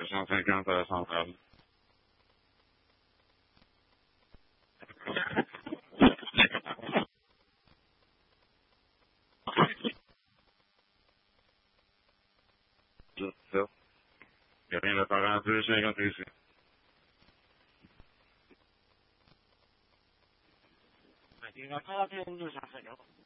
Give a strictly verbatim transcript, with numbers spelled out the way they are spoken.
cent cinquante à la centrale. Tout ça. Il n'y a rien de parent deux cinquante ici. Il va pas appeler deux cent cinquante.